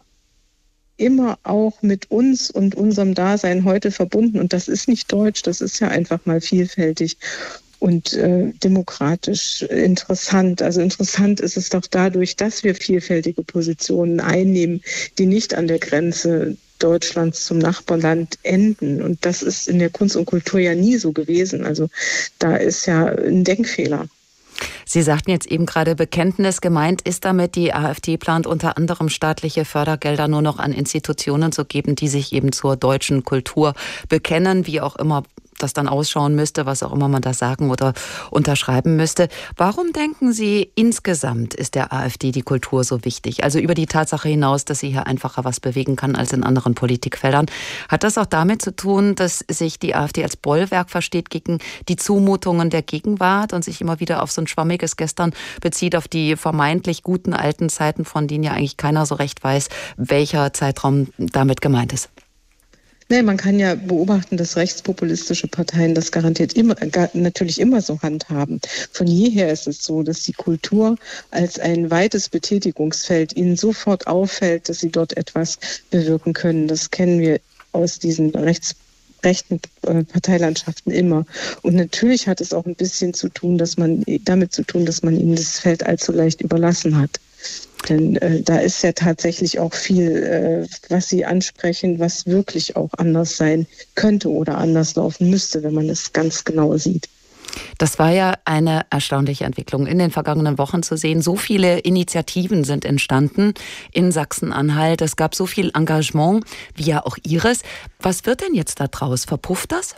immer auch mit uns und unserem Dasein heute verbunden. Und das ist nicht deutsch, das ist ja einfach mal vielfältig und äh, demokratisch interessant. Also interessant ist es doch dadurch, dass wir vielfältige Positionen einnehmen, die nicht an der Grenze Deutschlands zum Nachbarland enden. Und das ist in der Kunst und Kultur ja nie so gewesen. Also da ist ja ein Denkfehler. Sie sagten jetzt eben gerade Bekenntnis. Gemeint ist damit, die AfD plant unter anderem staatliche Fördergelder nur noch an Institutionen zu geben, die sich eben zur deutschen Kultur bekennen, wie auch immer das dann ausschauen müsste, was auch immer man da sagen oder unterschreiben müsste. Warum denken Sie, insgesamt ist der AfD die Kultur so wichtig? Also über die Tatsache hinaus, dass sie hier einfacher was bewegen kann als in anderen Politikfeldern. Hat das auch damit zu tun, dass sich die AfD als Bollwerk versteht gegen die Zumutungen der Gegenwart und sich immer wieder auf so ein schwammiges Gestern bezieht, auf die vermeintlich guten alten Zeiten, von denen ja eigentlich keiner so recht weiß, welcher Zeitraum damit gemeint ist? Nee, man kann ja beobachten, dass rechtspopulistische Parteien das garantiert immer, gar, natürlich immer so handhaben. Von jeher ist es so, dass die Kultur als ein weites Betätigungsfeld ihnen sofort auffällt, dass sie dort etwas bewirken können. Das kennen wir aus diesen rechts rechten äh, Parteilandschaften immer. Und natürlich hat es auch ein bisschen zu tun, dass man damit zu tun, dass man ihnen das Feld allzu leicht überlassen hat. Denn äh, da ist ja tatsächlich auch viel, äh, was Sie ansprechen, was wirklich auch anders sein könnte oder anders laufen müsste, wenn man es ganz genau sieht. Das war ja eine erstaunliche Entwicklung in den vergangenen Wochen zu sehen. So viele Initiativen sind entstanden in Sachsen-Anhalt. Es gab so viel Engagement, wie ja auch Ihres. Was wird denn jetzt da draus? Verpufft das?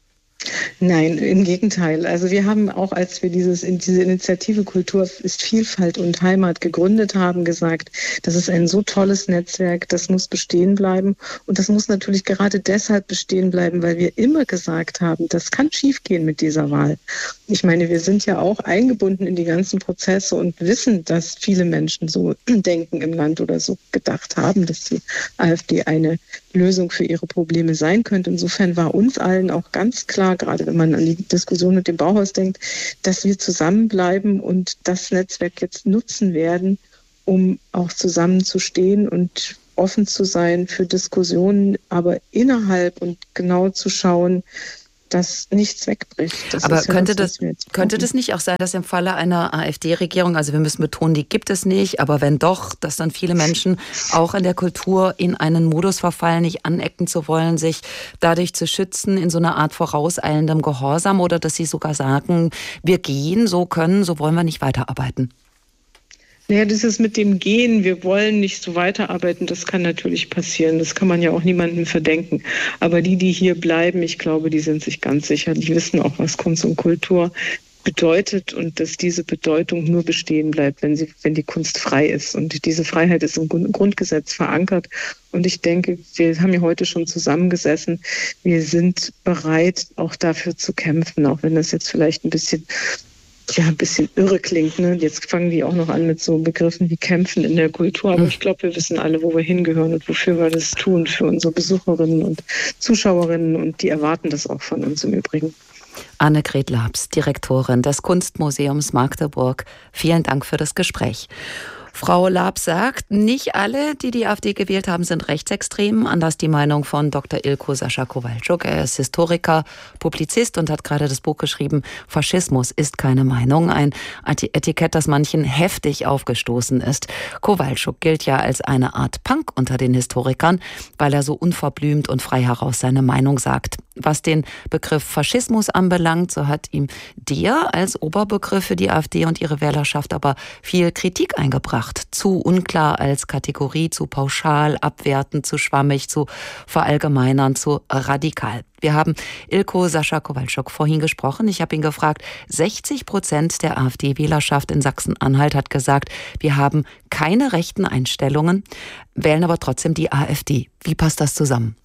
Nein, im Gegenteil. Also wir haben auch, als wir dieses, diese Initiative Kultur ist Vielfalt und Heimat gegründet haben, gesagt, das ist ein so tolles Netzwerk, das muss bestehen bleiben. Und das muss natürlich gerade deshalb bestehen bleiben, weil wir immer gesagt haben, das kann schiefgehen mit dieser Wahl. Ich meine, wir sind ja auch eingebunden in die ganzen Prozesse und wissen, dass viele Menschen so denken im Land oder so gedacht haben, dass die AfD eine Lösung für ihre Probleme sein könnte. Insofern war uns allen auch ganz klar, gerade wenn man an die Diskussion mit dem Bauhaus denkt, dass wir zusammenbleiben und das Netzwerk jetzt nutzen werden, um auch zusammenzustehen und offen zu sein für Diskussionen, aber innerhalb und genau zu schauen, dass nichts wegbricht. Das Aber ist ja könnte, das, das, könnte das nicht auch sein, dass im Falle einer AfD-Regierung, also wir müssen betonen, die gibt es nicht, aber wenn doch, dass dann viele Menschen auch in der Kultur in einen Modus verfallen, nicht anecken zu wollen, sich dadurch zu schützen in so einer Art vorauseilendem Gehorsam, oder dass sie sogar sagen, wir gehen, so können, so wollen wir nicht weiterarbeiten? Naja, das ist mit dem Gehen, wir wollen nicht so weiterarbeiten, das kann natürlich passieren. Das kann man ja auch niemandem verdenken. Aber die, die hier bleiben, ich glaube, die sind sich ganz sicher, die wissen auch, was Kunst und Kultur bedeutet und dass diese Bedeutung nur bestehen bleibt, wenn sie, wenn die Kunst frei ist. Und diese Freiheit ist im Grundgesetz verankert. Und ich denke, wir haben ja heute schon zusammengesessen. Wir sind bereit, auch dafür zu kämpfen, auch wenn das jetzt vielleicht ein bisschen ja, ein bisschen irre klingt. Ne? Jetzt fangen die auch noch an mit so Begriffen wie Kämpfen in der Kultur. Aber ich glaube, wir wissen alle, wo wir hingehören und wofür wir das tun, für unsere Besucherinnen und Zuschauerinnen. Und die erwarten das auch von uns im Übrigen. Annegret Labs, Direktorin des Kunstmuseums Magdeburg. Vielen Dank für das Gespräch. Frau Labs sagt, nicht alle, die die AfD gewählt haben, sind rechtsextrem. Anders die Meinung von Doktor Ilko Sascha Kowalczuk. Er ist Historiker, Publizist und hat gerade das Buch geschrieben, Faschismus ist keine Meinung. Ein Etikett, das manchen heftig aufgestoßen ist. Kowalczuk gilt ja als eine Art Punk unter den Historikern, weil er so unverblümt und frei heraus seine Meinung sagt. Was den Begriff Faschismus anbelangt, so hat ihm der als Oberbegriff für die AfD und ihre Wählerschaft aber viel Kritik eingebracht. Zu unklar als Kategorie, zu pauschal, abwertend, zu schwammig, zu verallgemeinern, zu radikal. Wir haben Ilko Sascha Kowalczuk vorhin gesprochen. Ich habe ihn gefragt, sechzig Prozent der AfD-Wählerschaft in Sachsen-Anhalt hat gesagt, wir haben keine rechten Einstellungen, wählen aber trotzdem die AfD. Wie passt das zusammen?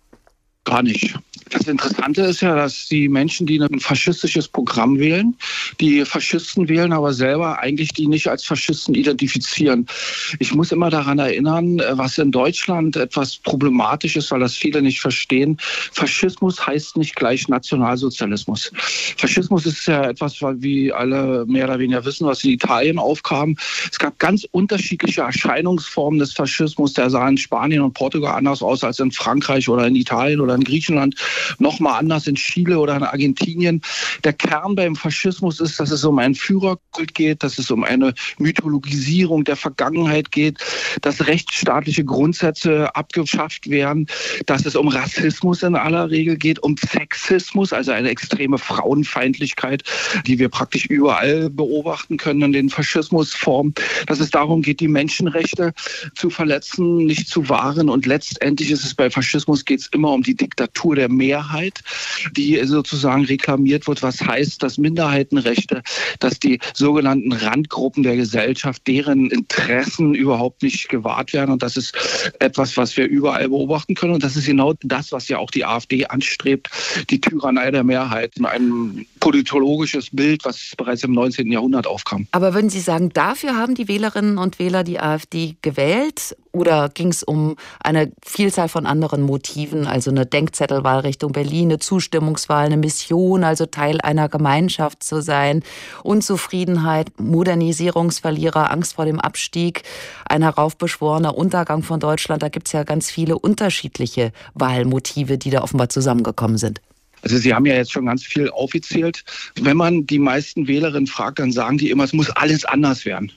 Gar nicht. Das Interessante ist ja, dass die Menschen, die ein faschistisches Programm wählen, die Faschisten wählen, aber selber eigentlich die nicht als Faschisten identifizieren. Ich muss immer daran erinnern, was in Deutschland etwas problematisch ist, weil das viele nicht verstehen. Faschismus heißt nicht gleich Nationalsozialismus. Faschismus ist ja etwas, wie alle mehr oder weniger wissen, was in Italien aufkam. Es gab ganz unterschiedliche Erscheinungsformen des Faschismus. Der sah in Spanien und Portugal anders aus als in Frankreich oder in Italien oder in Griechenland, noch mal anders in Chile oder in Argentinien. Der Kern beim Faschismus ist, dass es um einen Führerkult geht, dass es um eine Mythologisierung der Vergangenheit geht, dass rechtsstaatliche Grundsätze abgeschafft werden, dass es um Rassismus in aller Regel geht, um Sexismus, also eine extreme Frauenfeindlichkeit, die wir praktisch überall beobachten können in den Faschismusformen, dass es darum geht, die Menschenrechte zu verletzen, nicht zu wahren, und letztendlich ist es bei Faschismus geht es immer um die Diktatur der Mehrheit, die sozusagen reklamiert wird, was heißt, dass Minderheitenrechte, dass die sogenannten Randgruppen der Gesellschaft, deren Interessen überhaupt nicht gewahrt werden, und das ist etwas, was wir überall beobachten können, und das ist genau das, was ja auch die AfD anstrebt, die Tyrannei der Mehrheit, ein politologisches Bild, was bereits im neunzehnten Jahrhundert aufkam. Aber würden Sie sagen, dafür haben die Wählerinnen und Wähler die AfD gewählt? Oder ging es um eine Vielzahl von anderen Motiven, also eine Denkzettelwahl Richtung Berlin, eine Zustimmungswahl, eine Mission, also Teil einer Gemeinschaft zu sein, Unzufriedenheit, Modernisierungsverlierer, Angst vor dem Abstieg, ein heraufbeschworener Untergang von Deutschland? Da gibt es ja ganz viele unterschiedliche Wahlmotive, die da offenbar zusammengekommen sind. Also Sie haben ja jetzt schon ganz viel aufgezählt. Wenn man die meisten Wählerinnen fragt, dann sagen die immer, es muss alles anders werden.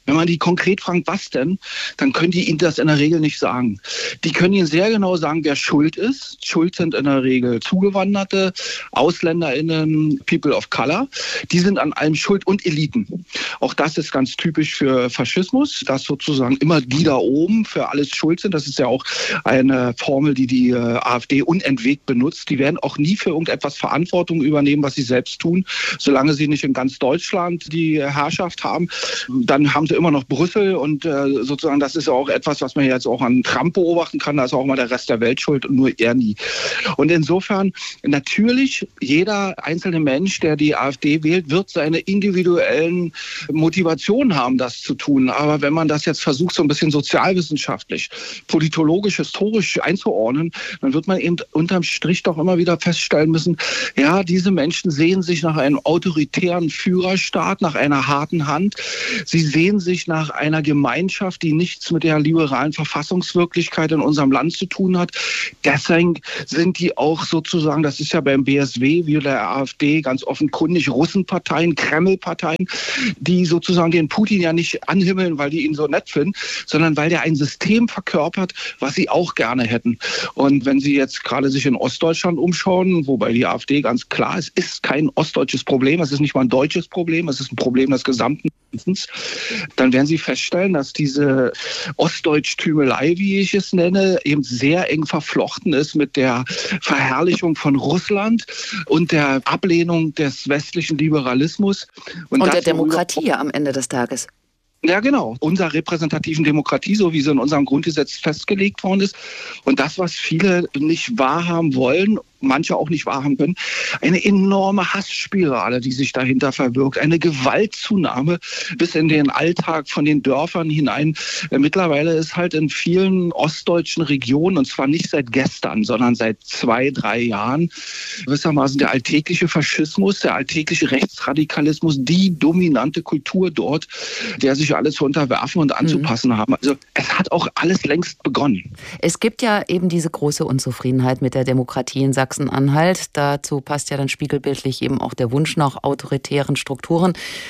Wenn man die konkret fragt, was denn, dann können die Ihnen das in der Regel nicht sagen. Die können Ihnen sehr genau sagen, wer schuld ist. Schuld sind in der Regel Zugewanderte, AusländerInnen, People of Color. Die sind an allem schuld und Eliten. Auch das ist ganz typisch für Faschismus, dass sozusagen immer die da oben für alles schuld sind. Das ist ja auch eine Formel, die die AfD unentwegt benutzt. Die werden auch nie für irgendetwas Verantwortung übernehmen, was sie selbst tun. Solange sie nicht in ganz Deutschland die Herrschaft haben, dann haben sie immer noch Brüssel und äh, sozusagen das ist auch etwas, was man jetzt auch an Trump beobachten kann. Da ist auch mal der Rest der Welt schuld und nur er nie. Und insofern natürlich jeder einzelne Mensch, der die AfD wählt, wird seine individuellen Motivationen haben, das zu tun. Aber wenn man das jetzt versucht, so ein bisschen sozialwissenschaftlich, politologisch, historisch einzuordnen, dann wird man eben unterm Strich doch immer wieder feststellen müssen, ja, diese Menschen sehen sich nach einem autoritären Führerstaat, nach einer harten Hand. Sie sehen sich nach einer Gemeinschaft, die nichts mit der liberalen Verfassungswirklichkeit in unserem Land zu tun hat. Deswegen sind die auch sozusagen, das ist ja beim B S W wie der AfD ganz offenkundig, Russenparteien, Kremlparteien, die sozusagen den Putin ja nicht anhimmeln, weil die ihn so nett finden, sondern weil der ein System verkörpert, was sie auch gerne hätten. Und wenn Sie jetzt gerade sich in Ostdeutschland umschauen, wobei die AfD ganz klar ist, ist kein ostdeutsches Problem, es ist nicht mal ein deutsches Problem, es ist ein Problem des gesamten Landes, dann werden Sie feststellen, dass diese Ostdeutsch-Tümelei, wie ich es nenne, eben sehr eng verflochten ist mit der Verherrlichung von Russland und der Ablehnung des westlichen Liberalismus. Und, und der Demokratie am Ende des Tages. Ja, genau. Unserer repräsentativen Demokratie, so wie sie in unserem Grundgesetz festgelegt worden ist. Und das, was viele nicht wahrhaben wollen, manche auch nicht wahrhaben können, eine enorme Hassspirale, die sich dahinter verbirgt, eine Gewaltzunahme bis in den Alltag von den Dörfern hinein. Mittlerweile ist halt in vielen ostdeutschen Regionen, und zwar nicht seit gestern, sondern seit zwei, drei Jahren, gewissermaßen der alltägliche Faschismus, der alltägliche Rechtsradikalismus, die dominante Kultur dort, der sich alles zu unterwerfen und anzupassen mhm. haben. Also es hat auch alles längst begonnen. Es gibt ja eben diese große Unzufriedenheit mit der Demokratie in Sachsen-Anhalt. Dazu passt ja dann spiegelbildlich eben auch der Wunsch nach autoritären Strukturen.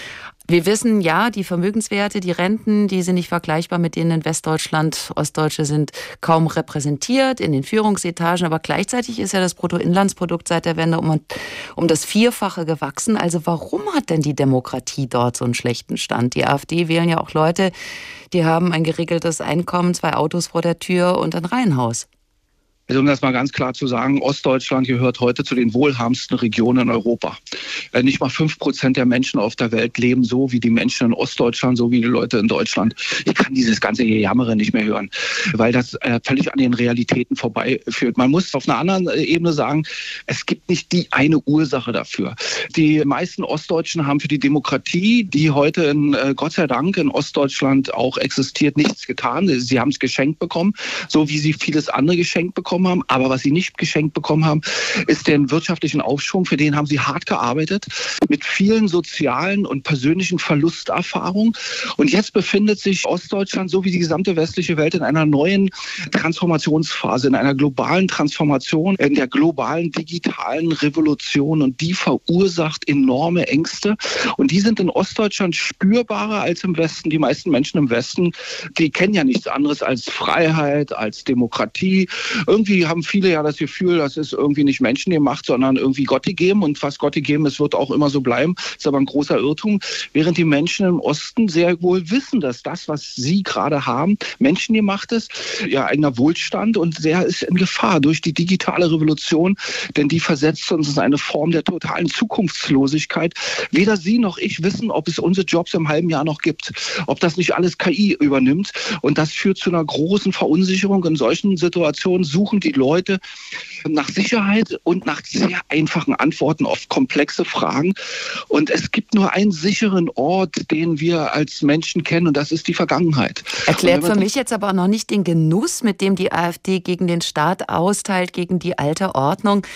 Wir wissen, ja, die Vermögenswerte, die Renten, die sind nicht vergleichbar mit denen in Westdeutschland. Ostdeutsche sind kaum repräsentiert in den Führungsetagen, aber gleichzeitig ist ja das Bruttoinlandsprodukt seit der Wende um, um das Vierfache gewachsen. Also warum hat denn die Demokratie dort so einen schlechten Stand? Die AfD wählen ja auch Leute, die haben ein geregeltes Einkommen, zwei Autos vor der Tür und ein Reihenhaus. Also um das mal ganz klar zu sagen, Ostdeutschland gehört heute zu den wohlhabendsten Regionen in Europa. Nicht mal fünf Prozent der Menschen auf der Welt leben so wie die Menschen in Ostdeutschland, so wie die Leute in Deutschland. Ich kann dieses ganze Gejammere nicht mehr hören, weil das völlig an den Realitäten vorbeiführt. Man muss auf einer anderen Ebene sagen, es gibt nicht die eine Ursache dafür. Die meisten Ostdeutschen haben für die Demokratie, die heute in, Gott sei Dank in Ostdeutschland auch existiert, nichts getan. Sie haben es geschenkt bekommen, so wie sie vieles andere geschenkt bekommen haben. Aber was sie nicht geschenkt bekommen haben, ist den wirtschaftlichen Aufschwung. Für den haben sie hart gearbeitet, mit vielen sozialen und persönlichen Verlusterfahrungen. Und jetzt befindet sich Ostdeutschland, so wie die gesamte westliche Welt, in einer neuen Transformationsphase, in einer globalen Transformation, in der globalen digitalen Revolution. Und die verursacht enorme Ängste. Und die sind in Ostdeutschland spürbarer als im Westen. Die meisten Menschen im Westen, die kennen ja nichts anderes als Freiheit, als Demokratie. Irgendwie haben viele ja das Gefühl, das ist irgendwie nicht menschengemacht, sondern irgendwie Gott gegeben. Und was Gott gegeben ist, wird auch immer so bleiben. Das ist aber ein großer Irrtum. Während die Menschen im Osten sehr wohl wissen, dass das, was sie gerade haben, menschengemacht ist, ihr eigener Wohlstand, und der ist in Gefahr durch die digitale Revolution, denn die versetzt uns in eine Form der totalen Zukunftslosigkeit. Weder Sie noch ich wissen, ob es unsere Jobs im halben Jahr noch gibt, ob das nicht alles K I übernimmt. Und das führt zu einer großen Verunsicherung. In solchen Situationen suchen die Leute nach Sicherheit und nach sehr einfachen Antworten auf komplexe Fragen. Und es gibt nur einen sicheren Ort, den wir als Menschen kennen, und das ist die Vergangenheit. Erklärt für mich jetzt aber noch nicht den Genuss, mit dem die AfD gegen den Staat austeilt, gegen die alte Ordnung.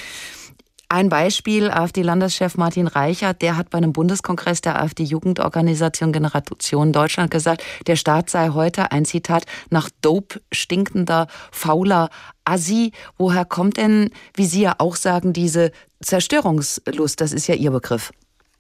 Ein Beispiel, AfD-Landeschef Martin Reichert, der hat bei einem Bundeskongress der AfD-Jugendorganisation Generation Deutschland gesagt, der Staat sei heute, ein Zitat, nach Dope stinkender, fauler Assi. Woher kommt denn, wie Sie ja auch sagen, diese Zerstörungslust? Das ist ja Ihr Begriff.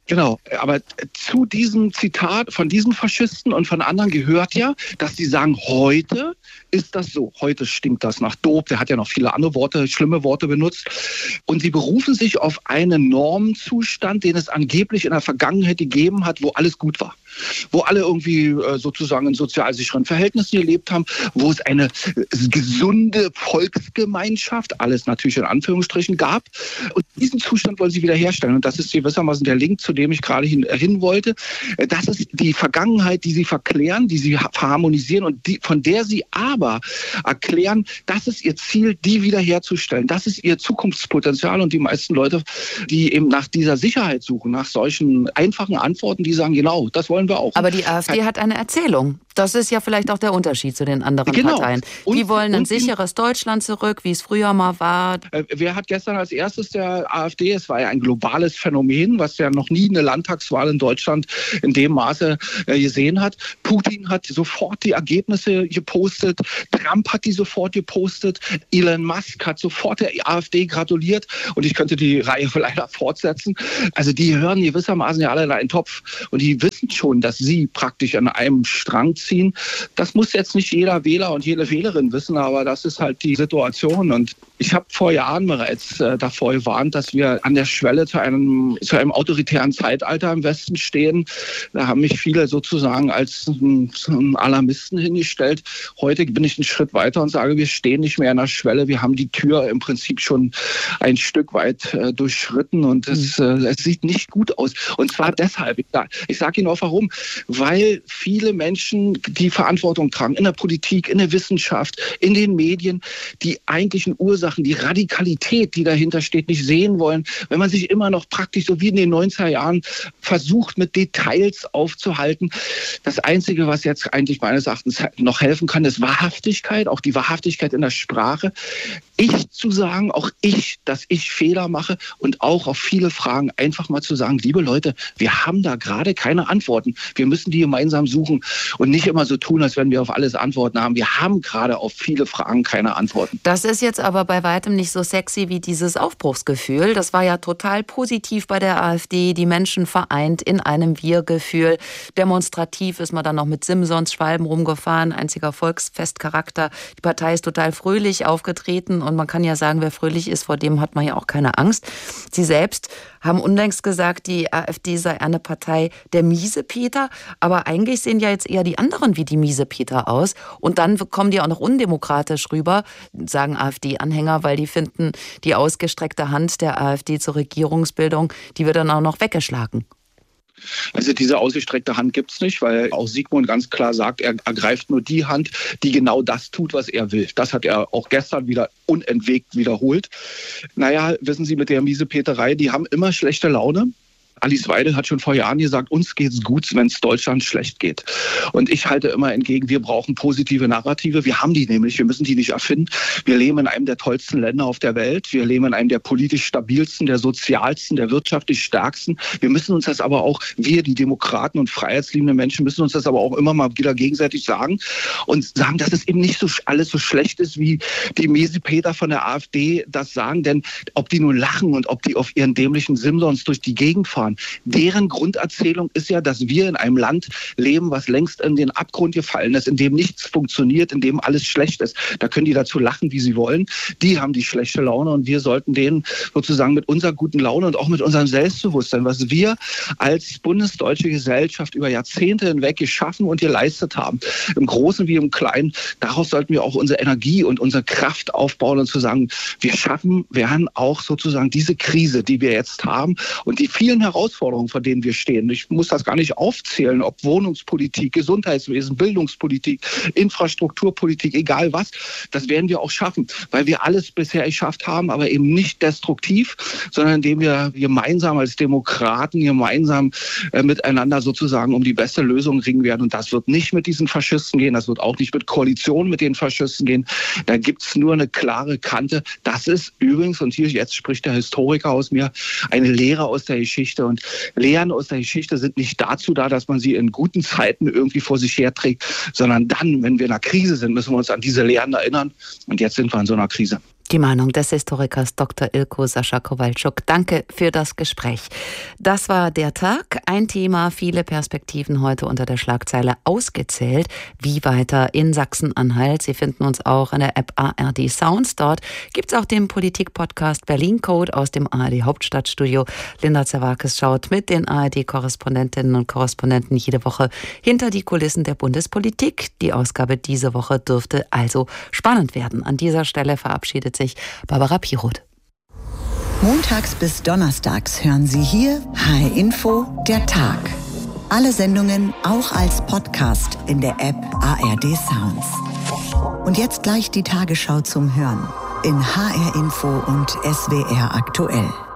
Genau, aber zu diesem Zitat von diesen Faschisten und von anderen gehört ja, dass die sagen, heute ist das so, heute stinkt das nach Dope, der hat ja noch viele andere Worte, schlimme Worte benutzt. Und sie berufen sich auf einen Normzustand, den es angeblich in der Vergangenheit gegeben hat, wo alles gut war. Wo alle irgendwie äh, sozusagen in sozial sicheren Verhältnissen gelebt haben, wo es eine äh, gesunde Volksgemeinschaft, alles natürlich in Anführungsstrichen, gab. Und diesen Zustand wollen sie wiederherstellen. Und das ist gewissermaßen der Link, zu dem ich gerade hin, äh, hin wollte. Das ist die Vergangenheit, die sie verklären, die sie verharmonisieren und die, von der sie aber erklären, das ist ihr Ziel, die wiederherzustellen. Das ist ihr Zukunftspotenzial. Und die meisten Leute, die eben nach dieser Sicherheit suchen, nach solchen einfachen Antworten, die sagen, genau, das wollen wir auch. Aber die AfD hat eine Erzählung. Das ist ja vielleicht auch der Unterschied zu den anderen genau. Parteien. Die und, wollen ein sicheres Deutschland zurück, wie es früher mal war. Äh, wer hat gestern als erstes der AfD, es war ja ein globales Phänomen, was ja noch nie eine Landtagswahl in Deutschland in dem Maße äh, gesehen hat. Putin hat sofort die Ergebnisse gepostet, Trump hat die sofort gepostet, Elon Musk hat sofort der AfD gratuliert und ich könnte die Reihe leider fortsetzen. Also die hören gewissermaßen ja alle in einen Topf und die wissen schon, dass sie praktisch an einem Strang ziehen. Das muss jetzt nicht jeder Wähler und jede Wählerin wissen, aber das ist halt die Situation. Und ich habe vor Jahren bereits äh, davor gewarnt, dass wir an der Schwelle zu einem, zu einem autoritären Zeitalter im Westen stehen. Da haben mich viele sozusagen als einen Alarmisten hingestellt. Heute bin ich einen Schritt weiter und sage, wir stehen nicht mehr an der Schwelle. Wir haben die Tür im Prinzip schon ein Stück weit äh, durchschritten und es, äh, es sieht nicht gut aus. Und zwar deshalb, ich sage ich sag Ihnen auch warum, weil viele Menschen die Verantwortung tragen in der Politik, in der Wissenschaft, in den Medien, die eigentlichen Ursachen, die Radikalität, die dahinter steht, nicht sehen wollen. Wenn man sich immer noch praktisch so wie in den neunziger Jahren versucht, mit Details aufzuhalten. Das Einzige, was jetzt eigentlich meines Erachtens noch helfen kann, ist Wahrhaftigkeit, auch die Wahrhaftigkeit in der Sprache. Ich zu sagen, auch ich, dass ich Fehler mache und auch auf viele Fragen einfach mal zu sagen, liebe Leute, wir haben da gerade keine Antworten. Wir müssen die gemeinsam suchen und nicht immer so tun, als wenn wir auf alles Antworten haben. Wir haben gerade auf viele Fragen keine Antworten. Das ist jetzt aber bei weitem nicht so sexy wie dieses Aufbruchsgefühl. Das war ja total positiv bei der AfD. Die Menschen vereint in einem Wir-Gefühl. Demonstrativ ist man dann noch mit Simsons Schwalben rumgefahren. Einziger Volksfestcharakter. Die Partei ist total fröhlich aufgetreten. Und man kann ja sagen, wer fröhlich ist, vor dem hat man ja auch keine Angst. Sie selbst haben unlängst gesagt, die AfD sei eine Partei der Miesepeter. Aber eigentlich sehen ja jetzt eher die anderen wie die Miesepeter aus. Und dann kommen die auch noch undemokratisch rüber, sagen AfD-Anhänger, weil die finden, die ausgestreckte Hand der AfD zur Regierungsbildung, die wird dann auch noch weggeschlagen. Also diese ausgestreckte Hand gibt es nicht, weil auch Sigmund ganz klar sagt, er ergreift nur die Hand, die genau das tut, was er will. Das hat er auch gestern wieder unentwegt wiederholt. Naja, wissen Sie, mit der Miesepeterei, die haben immer schlechte Laune. Alice Weidel hat schon vor Jahren gesagt, uns geht's gut, wenn es Deutschland schlecht geht. Und ich halte immer entgegen, wir brauchen positive Narrative. Wir haben die nämlich, wir müssen die nicht erfinden. Wir leben in einem der tollsten Länder auf der Welt. Wir leben in einem der politisch stabilsten, der sozialsten, der wirtschaftlich stärksten. Wir müssen uns das aber auch, wir, die Demokraten und freiheitsliebende Menschen, müssen uns das aber auch immer mal wieder gegenseitig sagen und sagen, dass es eben nicht so alles so schlecht ist, wie die Miesepeter von der AfD das sagen. Denn ob die nur lachen und ob die auf ihren dämlichen Simsons durch die Gegend fahren, deren Grunderzählung ist ja, dass wir in einem Land leben, was längst in den Abgrund gefallen ist, in dem nichts funktioniert, in dem alles schlecht ist. Da können die dazu lachen, wie sie wollen. Die haben die schlechte Laune und wir sollten denen sozusagen mit unserer guten Laune und auch mit unserem Selbstbewusstsein, was wir als bundesdeutsche Gesellschaft über Jahrzehnte hinweg geschaffen und geleistet haben, im Großen wie im Kleinen, daraus sollten wir auch unsere Energie und unsere Kraft aufbauen und zu sagen, wir schaffen, werden auch sozusagen diese Krise, die wir jetzt haben und die vielen Herausforderungen, Herausforderungen, vor denen wir stehen. Ich muss das gar nicht aufzählen, ob Wohnungspolitik, Gesundheitswesen, Bildungspolitik, Infrastrukturpolitik, egal was. Das werden wir auch schaffen, weil wir alles bisher geschafft haben, aber eben nicht destruktiv, sondern indem wir gemeinsam als Demokraten gemeinsam äh, miteinander sozusagen um die beste Lösung ringen werden. Und das wird nicht mit diesen Faschisten gehen, das wird auch nicht mit Koalitionen mit den Faschisten gehen. Da gibt es nur eine klare Kante. Das ist übrigens, und hier jetzt spricht der Historiker aus mir, eine Lehre aus der Geschichte. Und Lehren aus der Geschichte sind nicht dazu da, dass man sie in guten Zeiten irgendwie vor sich herträgt, sondern dann, wenn wir in einer Krise sind, müssen wir uns an diese Lehren erinnern. Und jetzt sind wir in so einer Krise. Die Meinung des Historikers Doktor Ilko Sascha Kowalczuk. Danke für das Gespräch. Das war der Tag. Ein Thema, viele Perspektiven heute unter der Schlagzeile ausgezählt. Wie weiter in Sachsen-Anhalt? Sie finden uns auch in der App A R D Sounds. Dort gibt es auch den Politik-Podcast Berlin Code aus dem A R D Hauptstadtstudio. Linda Zerwakis schaut mit den A R D-Korrespondentinnen und Korrespondenten jede Woche hinter die Kulissen der Bundespolitik. Die Ausgabe diese Woche dürfte also spannend werden. An dieser Stelle verabschiedet sich Barbara Piroth. Montags bis donnerstags hören Sie hier H R Info, der Tag. Alle Sendungen auch als Podcast in der App A R D Sounds. Und jetzt gleich die Tagesschau zum Hören in H R Info und S W R aktuell.